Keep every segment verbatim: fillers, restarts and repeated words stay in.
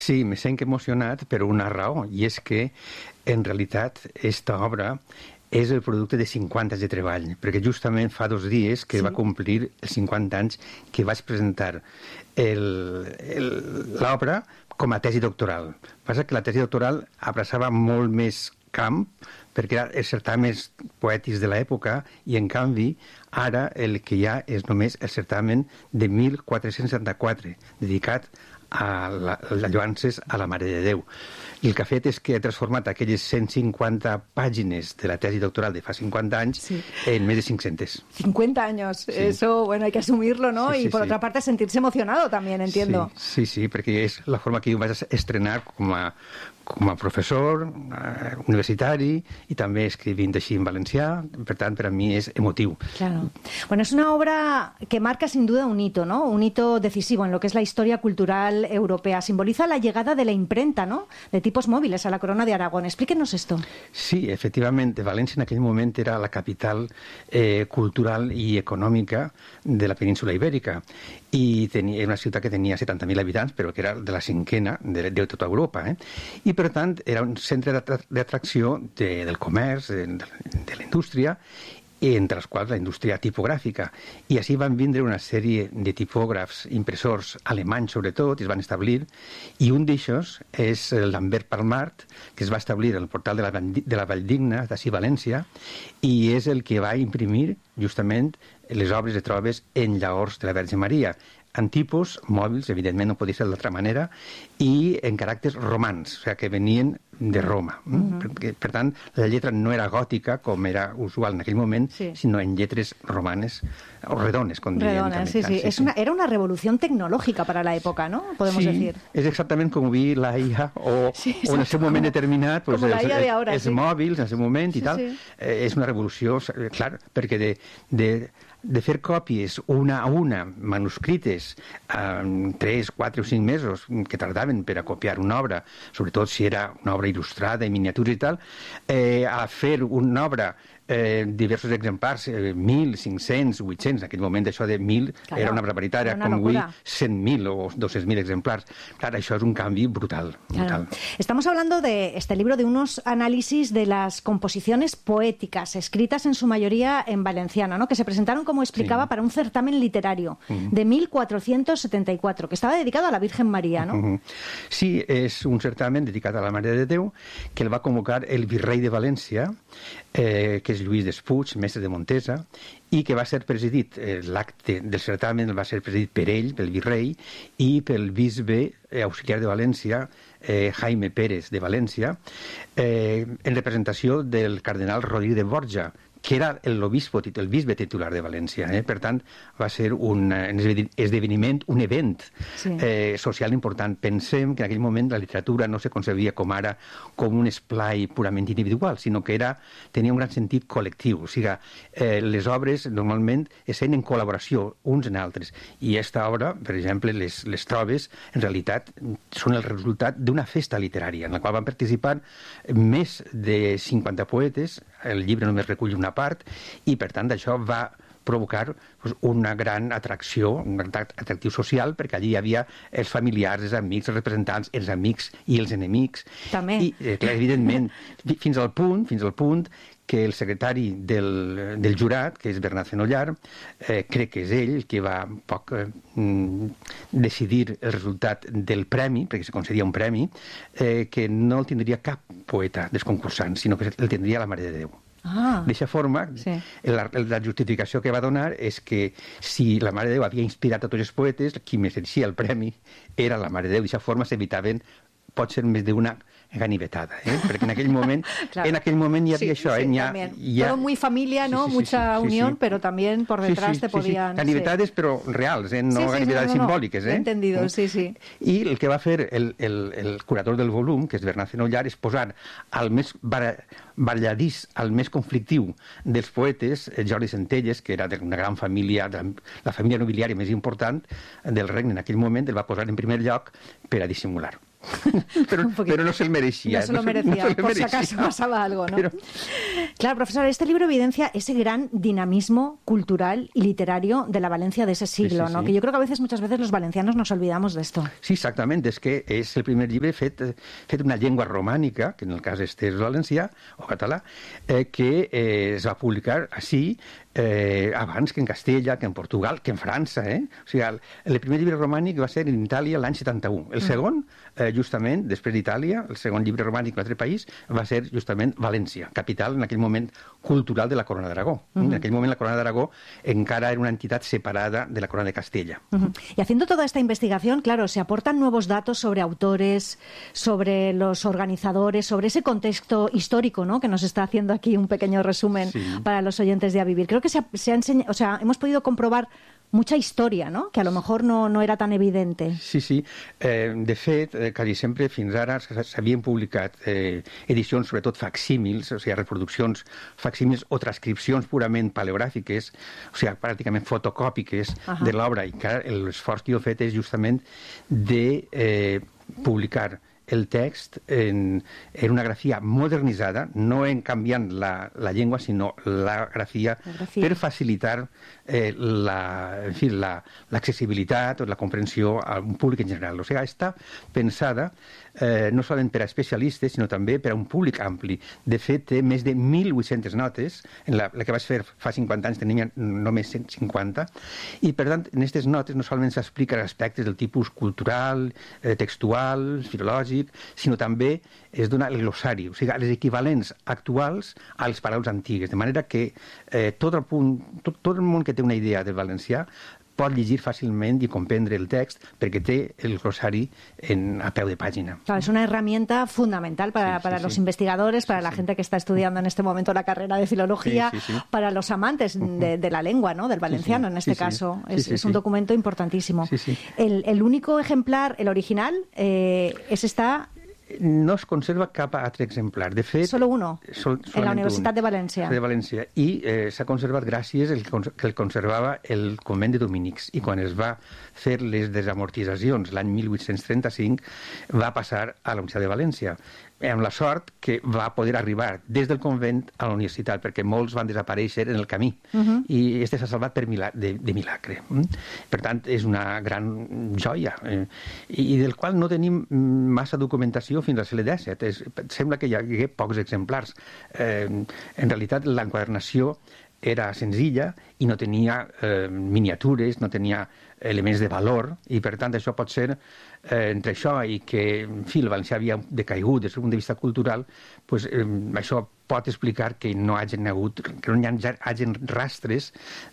Sí, me sento emocionat per una raó, i és que, en realitat, aquesta obra és el producte de cinquanta anys de treball, perquè justament fa dos dies que sí. va complir els cinquanta anys que vaig presentar l'obra com a tesi doctoral. El que passa que la tesi doctoral abraçava molt més camp, perquè era els certàmens poètics de l'època, i en canvi ara el que hi ha és només el certamen de mil quatre-cents setanta-quatre, dedicat a la, les lloances a la Mare de Déu. I el que ha fet és que ha transformat aquelles cent cinquanta pàgines de la tesi doctoral de fa cinquanta anys sí. en més de cinc-centes. cincuenta años, sí. Eso, bueno, hay que asumirlo, ¿no? Sí, sí, y por sí. otra parte sentirse emocionado también, entiendo. Sí, sí, sí, perquè és la forma que jo vaig estrenar com a, com a professor uh, universitari i també escrivint així en valencià, per tant, per a mi és emotiu. Claro. Bueno, es una obra que marca sin duda un hito, ¿no? Un hito decisivo en lo que es la historia cultural europea. Simboliza la llegada de la imprenta, ¿no? De tipos móviles a la corona de Aragón. Explíquenos esto. Sí, efectivamente, València en aquell moment era la capital eh, cultural i econòmica de la península ibèrica i tenia una ciutat que tenia setanta mil habitants, però que era de la cinquena de, de tota Europa. Eh? I, per tant, era un centre d'atracció de, del comerç, de, de la indústria, entre els quals la indústria tipogràfica. I així van vindre una sèrie de tipògrafs, impressors alemanys sobretot, i es van establir, i un d'aixòs és Lambert Palmart, que es va establir al portal de la, de la Valldigna, d'ací València, i és el que va imprimir justament les obres de trobes en llaors de la Verge Maria, en tipus mòbils, evidentment no podia ser d'altra manera, i en caràcters romans, o sigui, que venien de Roma. Uh-huh. per, per tant, la lletra no era gòtica, com era usual en aquell moment, sí. sinó en lletres romanes, o redones, com diríem. Redones, sí, sí. sí, es sí. Una, era una revolución tecnológica para la época, ¿no? Podemos sí, decir. És exactament com vi la I A, o, sí, o en el seu moment determinat, pues, els, I A de ahora, els sí. mòbils, en el seu moment, sí, i tal, sí. eh, és una revolució, clar, perquè de... de de fer còpies una a una, manuscrites, en tres, quatre o cinc mesos que tardaven per a copiar una obra, sobretot si era una obra il·lustrada i miniatures i tal, eh, a fer una obra eh, diversos exemplars, eh, mil, cinc-cents, vuit-cents, en aquell moment això de mil claro, era una barbaritat, era com avui cent mil o dos-cents mil exemplars. Clar, això és un canvi brutal, brutal. Claro. Estamos hablando de este libro, de unos análisis de las composiciones poéticas, escritas en su mayoría en valenciano, ¿no? Que se presentaron, como explicaba, sí. para un certamen literario uh-huh. de mil cuatrocientos setenta y cuatro, que estaba dedicado a la Virgen María, ¿no? Uh-huh. Sí, és un certamen dedicat a la Mare de Déu, que el va convocar el virrei de València, eh, que és Lluís Despuig, mestre de Montesa, i que va ser presidit, eh, l'acte del certamen va ser presidit per ell, pel virrei, i pel bisbe eh, auxiliar de València, eh, Jaime Pérez de València, eh, en representació del cardenal Rodríguez de Borja, que era l'obispo, el bisbe titular de València. Eh? Per tant, va ser un esdeveniment, un event sí. eh, social important. Pensem que en aquell moment la literatura no se concebia com ara com un esplai purament individual, sinó que era, tenia un gran sentit col·lectiu. O sigui, eh, les obres normalment es feien en col·laboració uns en altres. I aquesta obra, per exemple, les, les trobes, en realitat són el resultat d'una festa literària en la qual van participar més de cinquanta poetes. El llibre només recull una part, i per tant això va provocar pues, una gran atracció, un gran atractiu social, perquè allí hi havia els familiars, els amics, els representants, els amics i els enemics. També. I, eh, clar, evidentment, fins al punt, fins al punt que el secretari del, del jurat, que és Bernat Fenollar, eh, crec que és ell que va un poc eh, decidir el resultat del premi, perquè se concedia un premi, eh, que no el tindria cap poeta dels concursants, sinó que el tindria la Mare de Déu. Ah, D'eixa forma, sí. la, la justificació que va donar és que si la Mare de Déu havia inspirat a tots els poetes, qui mereixia el premi era la Mare de Déu. D'eixa forma s'evitaven, pot ser més d'una ganivetada, ¿eh? Perquè en aquell moment, claro. en aquell moment hi havia sí, això. Sí, ¿eh? ha, ha... Todo muy familia, ¿no? Sí, sí, Mucha sí, sí, unión, sí, sí. pero también por detrás sí, sí, te sí, podían... Sí. Ganivetades, sí. però reals, ¿eh? No sí, sí, ganivetades no, no, no. simbòliques. ¿eh? Entendido, sí, sí. I el que va fer el, el, el curador del volum, que és Bernat Fenollar, és posar al més balladís, al més conflictiu dels poetes, Jordi Centelles, que era d'una gran família, de la família nobiliària més important del regne en aquell moment, el va posar en primer lloc per a dissimular. pero, pero no se lo merecía. No se lo merecía, no se, no se por merecía. Si acaso pasaba algo, ¿no? Pero... Claro, profesor, este libro evidencia ese gran dinamismo cultural y literario de la Valencia de ese siglo, sí, sí, ¿no? Sí. Que yo creo que a veces, muchas veces, los valencianos nos olvidamos de esto. Sí, exactament. És que és el primer llibre fet, fet una llengua romànica, que en el cas este és valencià o català, eh, que eh, es va publicar així eh, abans que en Castella, que en Portugal, que en França. Eh? O sigui, el, el primer llibre romànic va ser en Itàlia l'any setanta-u. El segon, eh, justament, després d'Itàlia, el segon llibre romànic en l'altre país va ser justament València, capital en aquell moment cultural de la Corona d'Aragó. Uh-huh. En aquell moment la Corona d'Aragó encara era una entitat separada de la Corona de Castella. Uh-huh. Y haciendo toda esta investigación, claro, se aportan nuevos datos sobre autores, sobre los organizadores, sobre ese contexto histórico, ¿no? Que nos está haciendo aquí un pequeño resumen sí. para los oyentes de A Vivir. Creo que se ha, se ha enseñado, o sea, hemos podido comprobar mucha història, no? Que a lo mejor no, no era tan evidente. Sí, sí. Eh, de fet, eh, quasi sempre fins ara s'havien publicat eh, edicions, sobretot facsímils, o sigui, reproduccions facsímils o transcripcions purament paleogràfiques, o sigui, pràcticament fotocòpiques uh-huh. de l'obra, i que l'esforç que jo he fet és justament de eh, publicar el text en, en una grafia modernitzada, no en canviant la, la llengua, sinó la grafia, la grafia. per facilitar eh, la, en fi, la, l'accessibilitat o la comprensió a un públic en general. O sigui, està pensada eh, no solament per a especialistes, sinó també per a un públic ampli. De fet, té més de mil vuit-centes notes, en la, la que vaig fer fa cinquanta anys tenia només cent cinquanta, i per tant, en aquestes notes no solament s'expliquen aspectes del tipus cultural, eh, textual, filològic, sinó també es dona el glossari, o sigui, els equivalents actuals a les paraules antigues, de manera que eh, tot, el punt, tot, tot el món que té una idea del valencià pot llegir fácilmente y comprender el text porque té el glosario en, a peu de página. Claro, es una herramienta fundamental para, sí, para sí, los sí. investigadores, para sí, la sí. gente que está estudiando en este momento la carrera de filología, sí, sí, sí. para los amantes uh-huh. de, de la lengua, ¿no? Del valenciano, sí, sí. en este sí, caso. Sí. Es, sí, sí, es un sí. documento importantísimo. Sí, sí. El, el único ejemplar, el original, eh, es esta... No es conserva cap altre exemplar. De fet, solo uno, sol, en la Universitat un, de València. De València. I eh, s'ha conservat gràcies al que el conservava el convent de dominics. I quan es va fer les desamortitzacions l'any mil vuit-cents trenta-cinc, va passar a la Universitat de València, amb la sort que va poder arribar des del convent a la universitat, perquè molts van desaparèixer en el camí, uh-huh. i este s'ha salvat per mila, de, de milagre. Per tant, és una gran joia, eh, i del qual no tenim massa documentació fins al segle dèsset. Es, sembla que hi hagué pocs exemplars. Eh, en realitat, l'enquadernació era senzilla i no tenia eh, miniatures, no tenia elements de valor, i per tant això pot ser, eh, entre això i que, en fi, el valencià havia decaigut des del punt de vista cultural, pues, eh, això pot explicar que no hagin hagut, que no hi hagin rastres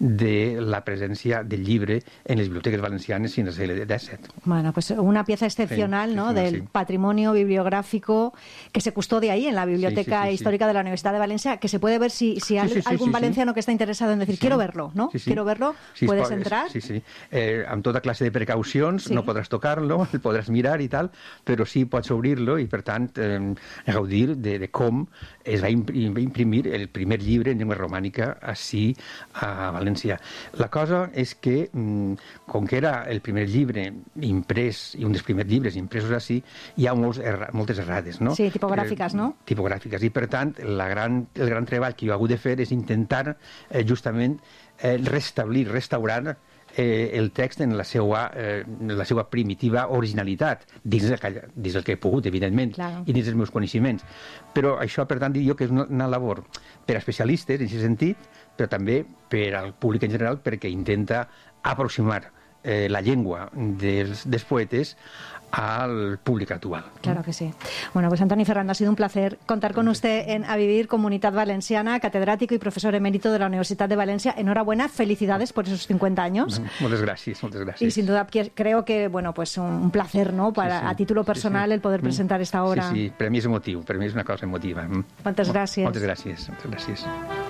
de la presència del llibre en les biblioteques valencianes fins al segle dèsset. Bueno, pues una pieza excepcional, sí, ¿no? Del sí. patrimonio bibliográfico que se custodia ahí en la Biblioteca sí, sí, sí, Histórica sí. de la Universidad de Valencia, que se puede ver si, si sí, hay sí, sí, algún sí, valenciano sí. que está interesado en decir, sí. quiero verlo, ¿no? Sí, sí. Quiero verlo, sí, puedes pot, entrar. Sí, sí. Eh, amb tota classe de precaucions, sí. no podràs tocar-lo, el podràs mirar i tal, però sí pots obrir-lo i, per tant, eh, gaudir de, de com es va imprimir el primer llibre en llengua romànica així a València. La cosa és que, com que era el primer llibre imprès, i un dels primers llibres impresos així, hi ha molts erra, moltes errades, no? Sí, tipogràfiques, no? Eh, tipogràfiques, i per tant, la gran, el gran treball que jo he hagut de fer és intentar eh, justament eh, restablir, restaurar Eh, el text en la seva, eh, la seva primitiva originalitat, dins, de, dins del que he pogut, evidentment, claro. i dins dels meus coneixements. Però això, per tant, dic jo que és una, una labor per a especialistes, en aquest sentit, però també per al públic en general, perquè intenta aproximar eh, la llengua dels, dels poetes al público actual. Claro que sí. Bueno, pues Antoni Ferrando, ha sido un placer contar con usted en A Vivir, Comunitat Valenciana, catedrático y profesor emérito de la Universidad de Valencia. Enhorabuena, felicidades por esos cincuenta años. Muchas gracias, muchas gracias. Y sin duda creo que, bueno, pues un placer, ¿no? Para, sí, sí, a título personal, sí, sí. el poder presentar esta obra. Sí, sí, para mí es emotivo, para mí es una cosa emotiva. Muchas gracias. Muchas gracias, muchas gracias.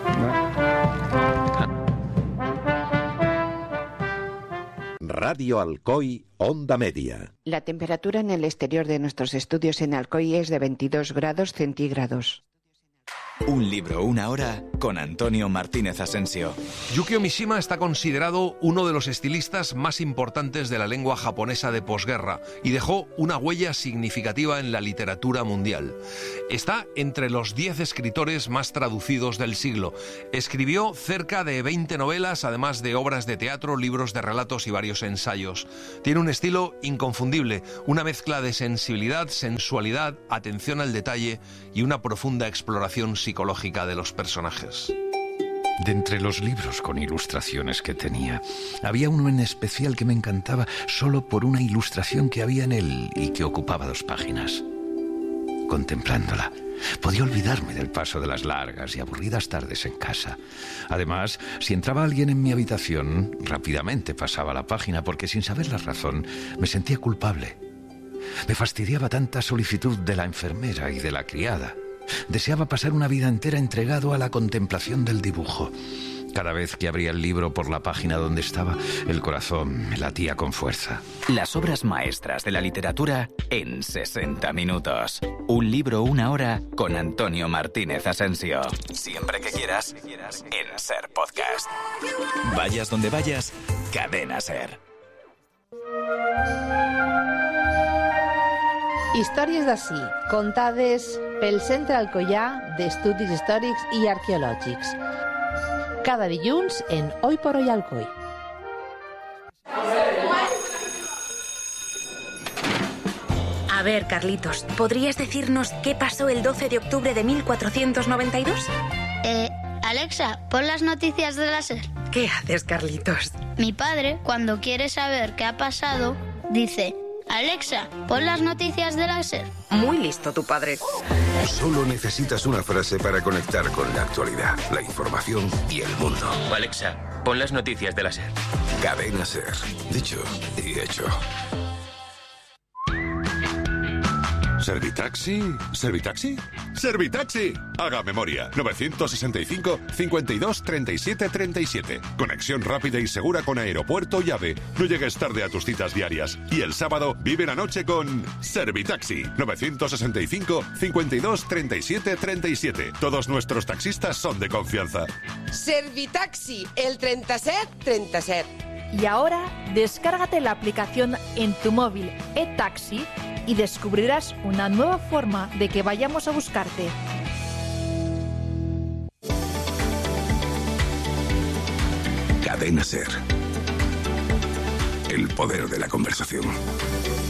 Radio Alcoy, Onda Media. La temperatura en el exterior de nuestros estudios en Alcoy es de veintidós grados centígrados. Un libro, una hora, con Antonio Martínez Asensio. Yukio Mishima está considerado uno de los estilistas más importantes de la lengua japonesa de posguerra y dejó una huella significativa en la literatura mundial. Está entre los diez escritores más traducidos del siglo. Escribió cerca de veinte novelas, además de obras de teatro, libros de relatos y varios ensayos. Tiene un estilo inconfundible, una mezcla de sensibilidad, sensualidad, atención al detalle y una profunda exploración psicológica de los personajes. De entre los libros con ilustraciones que tenía, había uno en especial que me encantaba solo por una ilustración que había en él y que ocupaba dos páginas. Contemplándola, podía olvidarme del paso de las largas y aburridas tardes en casa. Además, si entraba alguien en mi habitación, rápidamente pasaba la página porque, sin saber la razón, me sentía culpable. Me fastidiaba tanta solicitud de la enfermera y de la criada. Deseaba pasar una vida entera entregado a la contemplación del dibujo. Cada vez que abría el libro por la página donde estaba, el corazón me latía con fuerza. Las obras maestras de la literatura en sesenta minutos. Un libro, una hora, con Antonio Martínez Asensio. Siempre que quieras, en SER Podcast. Vayas donde vayas, Cadena SER. Històries d'ací, contades pel Centre Alcoià d'Estudis Històrics i Arqueològics. Cada dilluns en Hoy por Hoy Alcoy. A ver, Carlitos, ¿podrías decirnos qué pasó el doce de octubre de mil cuatrocientos noventa y dos? Eh, Alexa, pon las noticias de la SER. ¿Qué haces, Carlitos? Mi padre, cuando quiere saber qué ha pasado, dice: Alexa, pon las noticias de la SER. Muy listo tu padre. Solo necesitas una frase para conectar con la actualidad, la información y el mundo. Alexa, pon las noticias de la SER. Cadena SER. Dicho y hecho. ¿Servitaxi? ¿Servitaxi? ¡Servitaxi! Haga memoria. novecientos sesenta y cinco, cincuenta y dos, treinta y siete, treinta y siete. Conexión rápida y segura con aeropuerto y AVE. No llegues tarde a tus citas diarias. Y el sábado vive la noche con Servitaxi. novecientos sesenta y cinco, cincuenta y dos, treinta y siete, treinta y siete. Todos nuestros taxistas son de confianza. Servitaxi, el treinta y siete treinta y siete. Y ahora, descárgate la aplicación en tu móvil eTaxi y descubrirás una nueva forma de que vayamos a buscarte. Cadena SER. El poder de la conversación.